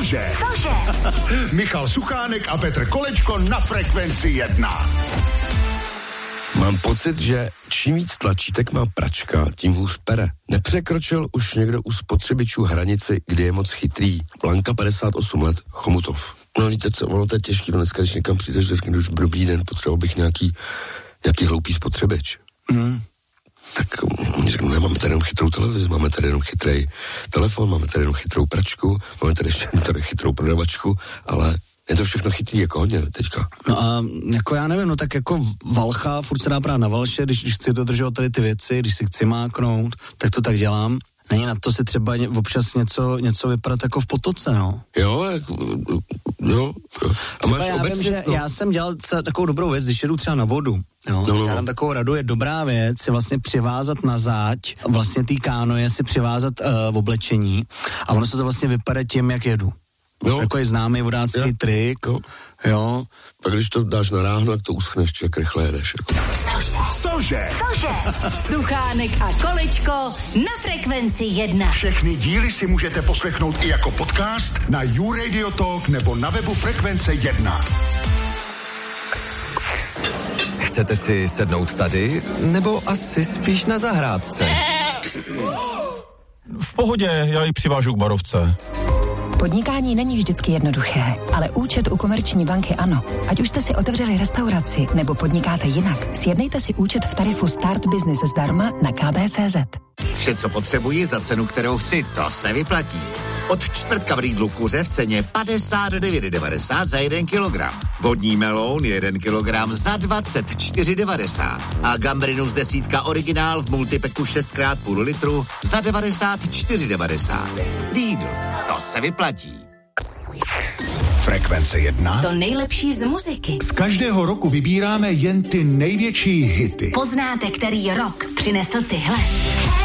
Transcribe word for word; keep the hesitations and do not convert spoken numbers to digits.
Cože? Cože? Michal Suchánek a Petr Kolečko na Frekvenci jedna. Mám pocit, že čím víc tlačítek má pračka, tím hůř pere. Nepřekročil už někdo u spotřebičů hranici, kdy je moc chytrý. Blanka, padesát osm let, Chomutov. No víte co, ono to je těžký, dneska, když někam přijdeš, řekne, už dobrý den, potřeboval bych nějaký, nějaký hloupý spotřebič. Mm. Tak oni řeknou, ne, máme tady jenom chytrou televizi, máme tady jenom chytrý telefon, máme tady jenom chytrou pračku, máme tady ještě tady chytrou prodavačku, ale je to všechno chytrý jako hodně teďka. No a jako já nevím, no tak jako valcha, furt se dá brát na valše, když, když chci dodržovat tady ty věci, když si chci máknout, tak to tak dělám. Není na to si třeba občas něco, něco vypadat jako v potoce, no. Jo, jako, jo. jo. A máš já obecně, vím, že no. já jsem dělal takovou dobrou věc, když jedu třeba na vodu. Jo, no, no, já dám takovou radu, je dobrá věc si vlastně přivázat na záď, vlastně tý kánoje si přivázat uh, v oblečení a ono se to vlastně vypadá tím, jak jedu. Jo. Takový známý vodácký jo. trik, jo. jo. Pak když to dáš na ráhno, tak to uschneš, jak rychle jedeš. Jako. Cože? Cože? Suchánek a Kolečko na Frekvenci jedna. Všechny díly si můžete poslechnout i jako podcast na YouRadio Talk nebo na webu Frekvence jedna. Chcete si sednout tady, nebo asi spíš na zahrádce? V pohodě, já ji přivážu k barovce. Podnikání není vždycky jednoduché, ale účet u Komerční banky ano. Ať už jste si otevřeli restauraci nebo podnikáte jinak, sjednejte si účet v tarifu Start Business zdarma na k b tečka cé zet. Vše, co potřebuji za cenu, kterou chci, to se vyplatí. Od čtvrtka v Lidlu kuře v ceně padesát devět devadesát za jeden kilogram. Vodní meloun jeden kilogram za dvacet čtyři devadesát. A gambrinus desítka originál v multipeku šest krát půl litru za devadesát čtyři devadesát. Lidl, to se vyplatí. Frekvence jedna. To nejlepší z muziky. Z každého roku vybíráme jen ty největší hity. Poznáte, který rok přinesl tyhle?